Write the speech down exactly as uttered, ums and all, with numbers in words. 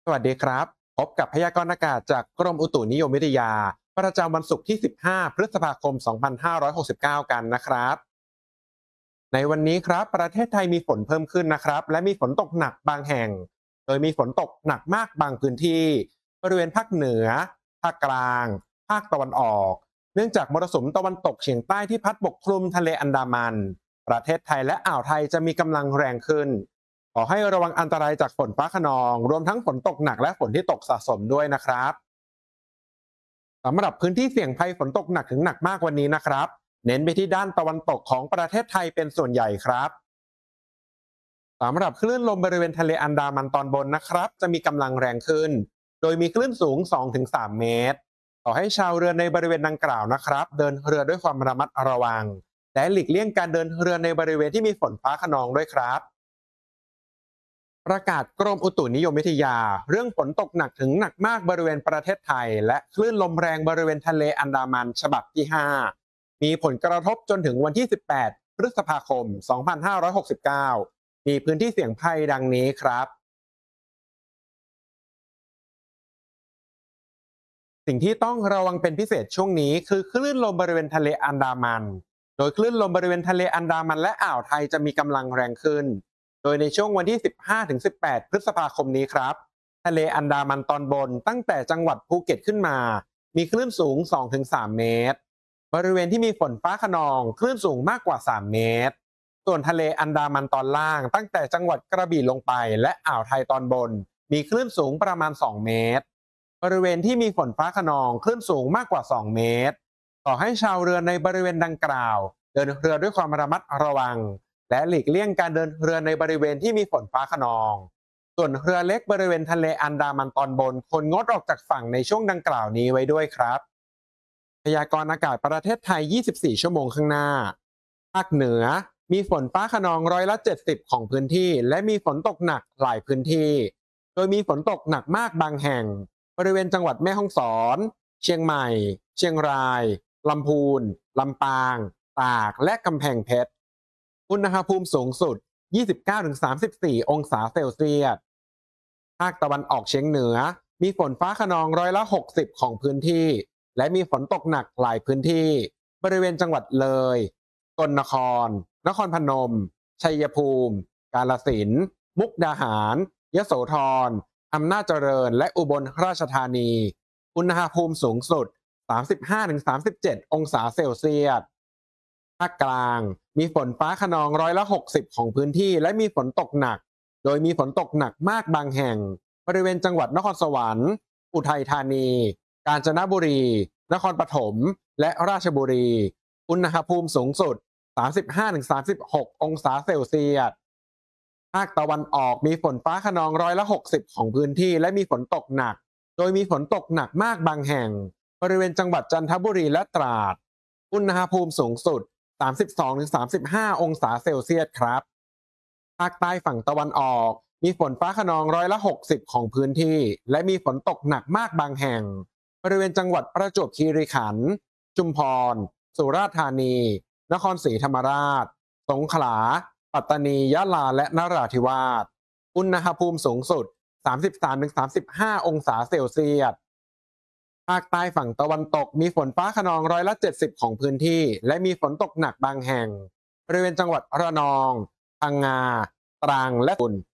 สวัสดีครับพบกับพยากรณ์อากาศจากกรมอุตุนิยมวิทยาประจำวันศุกร์ที่ สิบห้า พฤษภาคม สองพันห้าร้อยหกสิบเก้า กันนะครับในวันนี้ครับประเทศไทยมีฝนเพิ่มขึ้นนะครับและมีฝนตกหนักบางแห่งโดยมีฝนตกหนักมากบางพื้นที่บริเวณภาคเหนือภาคกลางภาคตะวันออกเนื่องจากมรสุมตะวันตกเฉียงใต้ที่พัดปกคลุมทะเลอันดามันประเทศไทยและอ่าวไทยจะมีกำลังแรงขึ้น ขอให้ระวังอันตรายจากฝนฟ้าคะนองรวมทั้งฝนตกหนักและฝนที่ตกสะสมด้วยนะครับสำหรับพื้นที่เสี่ยงภัยฝนตกหนักถึงหนักมากวันนี้นะครับเน้นไปที่ด้านตะวันตกของประเทศไทยเป็นส่วนใหญ่ครับสำหรับคลื่นลมบริเวณทะเลอันดามันตอนบนนะครับจะมีกำลังแรงขึ้นโดยมีคลื่นสูง สองถึงสาม เมตรขอให้ชาวเรือในบริเวณดังกล่าวนะครับเดินเรือด้วยความระมัดระวังและหลีกเลี่ยงการเดินเรือในบริเวณที่มีฝนฟ้าคะนองด้วยครับ ประกาศกรมอุตุนิยมวิทยาเรื่องฝนตกหนักถึงหนักมากบริเวณประเทศไทยและคลื่นลมแรงบริเวณทะเลอันดามันฉบับที่ ห้า มีผลกระทบจนถึงวันที่ สิบแปด พฤษภาคม สองพันห้าร้อยหกสิบเก้า มีพื้นที่เสี่ยงภัยดังนี้ครับสิ่งที่ต้องระวังเป็นพิเศษช่วงนี้คือคลื่นลมบริเวณทะเลอันดามันโดยคลื่นลมบริเวณทะเลอันดามันและอ่าวไทยจะมีกำลังแรงขึ้นโดยในช่วงวันที่ สิบห้าถึงสิบแปด พฤษภาคมนี้ครับ ทะเลอันดามันตอนบนตั้งแต่จังหวัดภูเก็ตขึ้นมา มีคลื่นสูง สองถึงสาม เมตร บริเวณที่มีฝนฟ้าคะนองคลื่นสูงมากกว่า สาม เมตร ส่วนทะเลอันดามันตอนล่างตั้งแต่จังหวัดกระบี่ลงไปและอ่าวไทยตอนบนมีคลื่นสูงประมาณ สอง เมตร บริเวณที่มีฝนฟ้าคะนองคลื่นสูงมากกว่า สอง เมตร ขอให้ชาวเรือในบริเวณดังกล่าวเดินเรือด้วยความระมัดระวังและหลีกเลี่ยงการเดินเรือในบริเวณที่มีฝนฟ้าคะนอง ส่วนเรือเล็กบริเวณทะเลอันดามันตอนบนควรงดออกจากฝั่งในช่วงดังกล่าวนี้ไว้ด้วยครับพยากรณ์อากาศประเทศไทย ยี่สิบสี่ ชั่วโมงข้างหน้าภาคเหนือมีฝนฟ้าคะนองร้อยละ เจ็ดสิบ ของพื้นที่และมีฝนตกหนักหลายพื้นที่โดยมีฝนตกหนักมากบางแห่งบริเวณจังหวัดแม่ฮ่องสอนเชียงใหม่เชียงรายลำพูนลำปางตากและกำแพงเพชรอุณหภูมิสูงสุด ยี่สิบเก้าถึงสามสิบสี่ องศาเซลเซียส ภาคตะวันออกเฉียงเหนือมีฝนฟ้าคะนองร้อยละ หกสิบ ของพื้นที่และมีฝนตกหนักหลายพื้นที่บริเวณจังหวัดเลยสกลนครนครพนมชัยภูมิกาฬสินธุ์มุกดาหารยโสธรอำนาจเจริญและอุบลราชธานีอุณหภูมิสูงสุด สามสิบห้าถึงสามสิบเจ็ด องศาเซลเซียส ภาคกลางมีฝนฟ้าคะนองร้อยละ หกสิบ ของพื้นที่และมีฝนตกหนักโดยมีฝนตกหนักมากบางแห่งบริเวณจังหวัดนครสวรรค์อุทัยธานีกาญจนบุรีนครปฐมและราชบุรีอุณหภูมิสูงสุด สามสิบห้าถึงสามสิบหก องศาเซลเซียส ภาคตะวันออกมีฝนฟ้าคะนองร้อยละ หกสิบ ของพื้นที่และมีฝนตกหนักโดยมีฝนตกหนักมากบางแห่งบริเวณจังหวัดจันทบุรีและตราดอุณหภูมิสูงสุด สามสิบสองถึงสามสิบห้า องศาเซลเซียสครับภาคใต้ฝั่งตะวันออกมีฝนฟ้าคะนองร้อยละ หกสิบ ของพื้นที่และมีฝนตกหนักมากบางแห่งบริเวณจังหวัดประจวบคีรีขันธ์ชุมพรสุราษฎร์ธานีนครศรีธรรมราชสงขลาปัตตานียะลาและนราธิวาสอุณหภูมิสูงสุด สามสิบสามถึงสามสิบห้า องศาเซลเซียส ภาคใต้ฝั่งตะวันตกมีฝนฟ้าคะนองร้อยละ เจ็ดสิบ ของพื้นที่และมีฝนตกหนักบางแห่งบริเวณจังหวัดระนองพังงาตรังและตุล